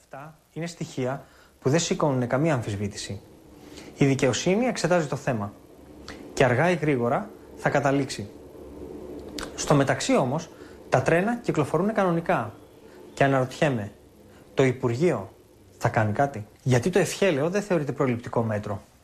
αυτά είναι στοιχεία που δεν σηκώνουν καμία αμφισβήτηση. Η δικαιοσύνη εξετάζει το θέμα και αργά ή γρήγορα θα καταλήξει. Στο μεταξύ όμως, τα τρένα κυκλοφορούν κανονικά και αναρωτιέμαι, το Υπουργείο θα κάνει κάτι? Γιατί το ευχέλαιο δεν θεωρείται προληπτικό μέτρο.